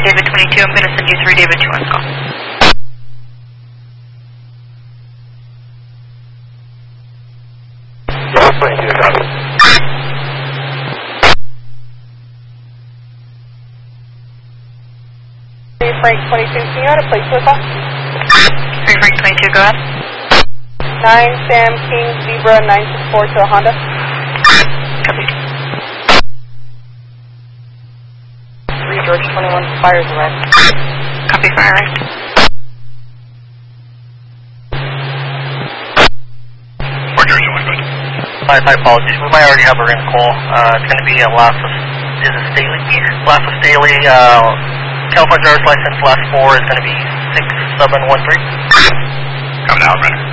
David 22, I'm going to send you 3 David 2 on call. David 22, copy. Frank 22, can you add a plate to the call? Frank 22, go ahead. 9 Sam King Zebra 964 to a Honda. Copy. 3 George 21, fires arrived. Copy, fire right. For George 1, good. My apologies. We might already have her in call. It's going to be a Lassa Staley, California driver's license, last 4 is going to be 6713. Coming out, Renner.